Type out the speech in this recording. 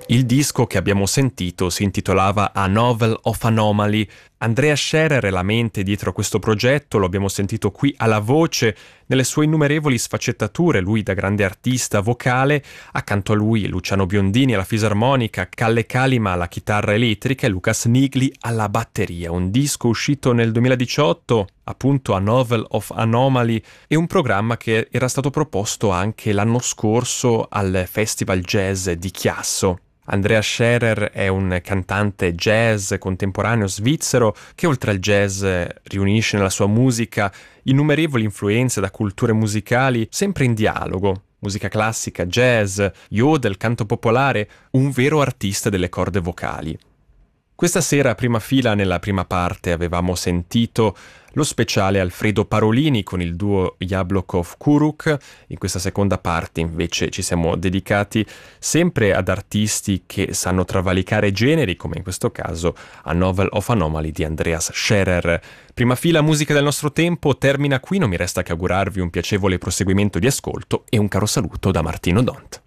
Il disco che abbiamo sentito si intitolava A Novel of Anomaly. Andreas Scherer è la mente dietro a questo progetto, lo abbiamo sentito qui alla voce, nelle sue innumerevoli sfaccettature, lui da grande artista vocale, accanto a lui Luciano Biondini alla fisarmonica, Kalle Kalima alla chitarra elettrica e Lucas Nigli alla batteria. Un disco uscito nel 2018, appunto A Novel of Anomaly, e un programma che era stato proposto anche l'anno scorso al Festival Jazz di Chiasso. Andreas Scherer è un cantante jazz contemporaneo svizzero che oltre al jazz riunisce nella sua musica innumerevoli influenze da culture musicali sempre in dialogo. Musica classica, jazz, yodel, canto popolare, un vero artista delle corde vocali. Questa sera a prima fila nella prima parte avevamo sentito lo speciale Alfredo Parolini con il duo Jablokov-Kuruk. In questa seconda parte invece ci siamo dedicati sempre ad artisti che sanno travalicare generi, come in questo caso A Novel of Anomaly di Andreas Scherer. Prima fila musica del nostro tempo termina qui, non mi resta che augurarvi un piacevole proseguimento di ascolto e un caro saluto da Martino Dont.